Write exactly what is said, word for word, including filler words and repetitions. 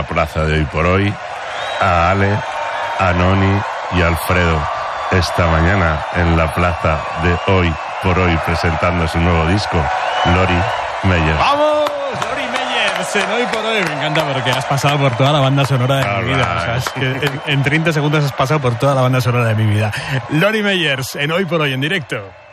plaza de Hoy por Hoy, a Ale, a Noni y a Alfredo, esta mañana en la plaza de Hoy por Hoy presentando su nuevo disco, Lori Meyers. ¡Vamos! Lori Meyers en Hoy por Hoy. Me encanta porque has pasado por toda la banda sonora de All mi vida. right. O sea, es que en, en treinta segundos has pasado por toda la banda sonora de mi vida. Lori Meyers en Hoy por Hoy en directo.